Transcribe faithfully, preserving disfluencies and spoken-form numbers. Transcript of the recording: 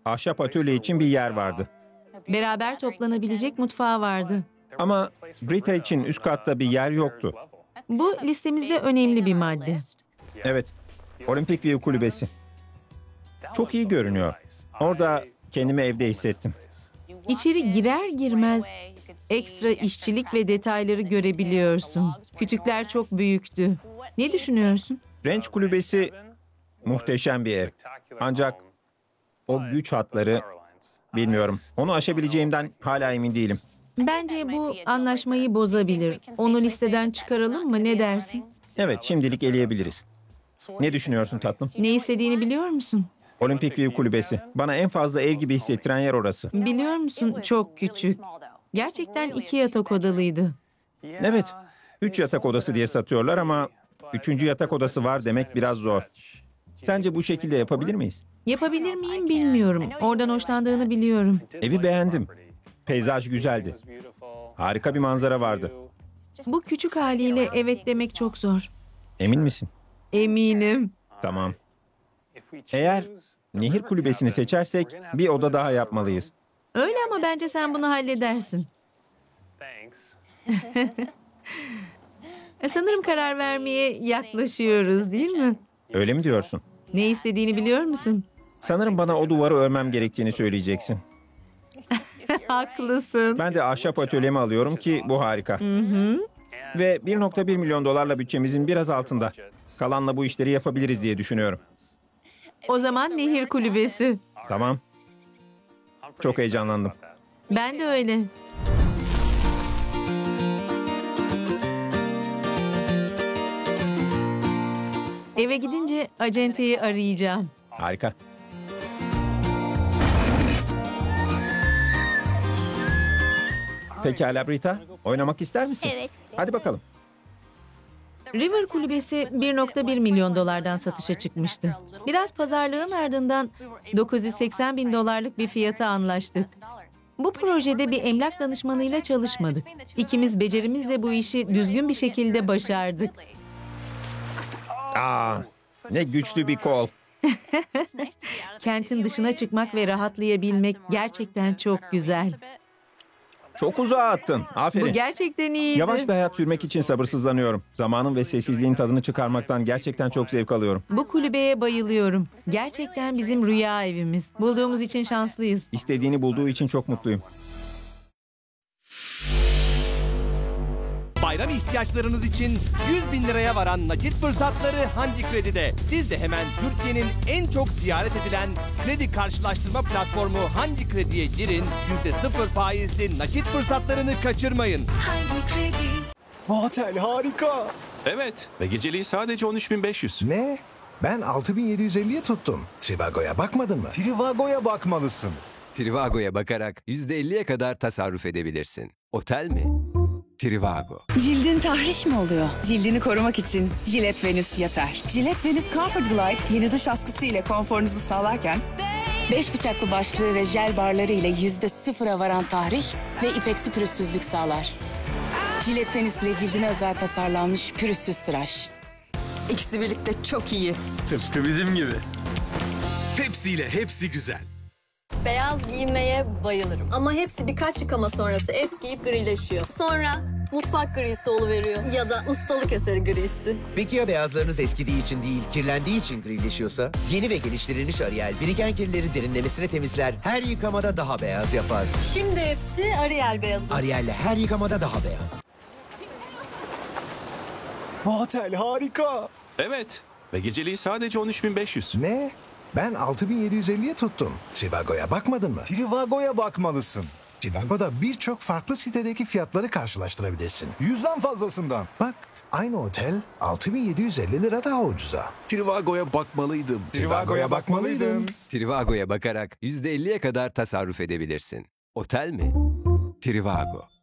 ahşap atölye için bir yer vardı. Beraber toplanabilecek mutfağı vardı. Ama Brita için üst katta bir yer yoktu. Bu listemizde önemli bir madde. Evet, Olimpik View kulübesi. Çok iyi görünüyor. Orada kendimi evde hissettim. İçeri girer girmez ekstra işçilik ve detayları görebiliyorsun. Kütükler çok büyüktü. Ne düşünüyorsun? Ranch kulübesi muhteşem bir ev. Ancak o güç hatları bilmiyorum. Onu aşabileceğimden hala emin değilim. Bence bu anlaşmayı bozabilir. Onu listeden çıkaralım mı? Ne dersin? Evet, şimdilik eleyebiliriz. Ne düşünüyorsun tatlım? Ne istediğini biliyor musun? Olimpik View kulübesi. Bana en fazla ev gibi hissettiren yer orası. Biliyor musun? Çok küçük. Gerçekten iki yatak odalıydı. Evet, üç yatak odası diye satıyorlar ama üçüncü yatak odası var demek biraz zor. Sence bu şekilde yapabilir miyiz? Yapabilir miyim bilmiyorum. Oradan hoşlandığını biliyorum. Evi beğendim. Peyzaj güzeldi. Harika bir manzara vardı. Bu küçük haliyle evet demek çok zor. Emin misin? Eminim. Tamam. Eğer nehir kulübesini seçersek bir oda daha yapmalıyız. Öyle ama bence sen bunu halledersin. E, sanırım karar vermeye yaklaşıyoruz, değil mi? Öyle mi diyorsun? Ne istediğini biliyor musun? Sanırım bana o duvarı örmem gerektiğini söyleyeceksin. Haklısın. Ben de ahşap atölyemi alıyorum ki bu harika. Hı hı. Ve bir nokta bir milyon dolarla bütçemizin biraz altında. Kalanla bu işleri yapabiliriz diye düşünüyorum. O zaman nehir kulübesi. Tamam. Çok heyecanlandım. Ben de öyle. Eve gidince acenteyi arayacağım. Harika. Pekala Brita, oynamak ister misin? Evet. Hadi bakalım. River Kulübesi bir nokta bir milyon dolardan satışa çıkmıştı. Biraz pazarlığın ardından dokuz yüz seksen bin dolarlık bir fiyata anlaştık. Bu projede bir emlak danışmanıyla çalışmadık. İkimiz becerimizle bu işi düzgün bir şekilde başardık. Aa, ne güçlü bir kol. Kentin dışına çıkmak ve rahatlayabilmek gerçekten çok güzel. Çok uzağa attın. Bu Aferin. gerçekten iyiydi. Yavaş bir hayat sürmek için sabırsızlanıyorum. Zamanın ve sessizliğin tadını çıkarmaktan gerçekten çok zevk alıyorum. Bu kulübeye bayılıyorum. Gerçekten bizim rüya evimiz. Bulduğumuz için şanslıyız. İstediğini bulduğu için çok mutluyum. Bayram ihtiyaçlarınız için yüz bin liraya varan nakit fırsatları Hangi Kredi'de. Siz de hemen Türkiye'nin en çok ziyaret edilen kredi karşılaştırma platformu Hangi Kredi'ye girin, yüzde sıfır faizli nakit fırsatlarını kaçırmayın. Bu otel harika. Evet ve geceliği sadece on üç bin beş yüz. Ne? Ben altı bin yedi yüz elliye tuttum. Trivago'ya bakmadın mı? Trivago'ya bakmalısın. Trivago'ya bakarak yüzde elliye kadar tasarruf edebilirsin. Otel mi? Trivago. Cildin tahriş mi oluyor? Cildini korumak için Gillette Venus yeter. Gillette Venus Comfort Glide yeni duş askısı ile konforunuzu sağlarken beş bıçaklı başlığı ve jel barları ile yüzde sıfıra varan tahriş ve ipeksi pürüzsüzlük sağlar. Gillette Venus ile cildine özel tasarlanmış pürüzsüz tıraş. İkisi birlikte çok iyi. Tıpkı bizim gibi. Pepsi ile hepsi güzel. Beyaz giymeye bayılırım. Ama hepsi birkaç yıkama sonrası eskiyip grileşiyor. Sonra mutfak grisi oluveriyor. Ya da ustalık eseri grisi. Peki ya beyazlarınız eskidiği için değil, kirlendiği için grileşiyorsa? Yeni ve geliştirilmiş Ariel, biriken kirleri derinlemesine temizler, her yıkamada daha beyaz yapar. Şimdi hepsi Ariel beyazı. Ariel'le her yıkamada daha beyaz. Bu otel harika. Evet ve geceliği sadece on üç bin beş yüz. Ne? Ben altı bin yedi yüz elliye tuttum. Trivago'ya bakmadın mı? Trivago'ya bakmalısın. Trivago'da birçok farklı sitedeki fiyatları karşılaştırabilirsin. Yüzden fazlasından. Bak, aynı otel altı bin yedi yüz elli lira daha ucuza. Trivago'ya bakmalıydım. Trivago'ya bakmalıydın. Trivago'ya bakarak yüzde elliye kadar tasarruf edebilirsin. Otel mi? Trivago.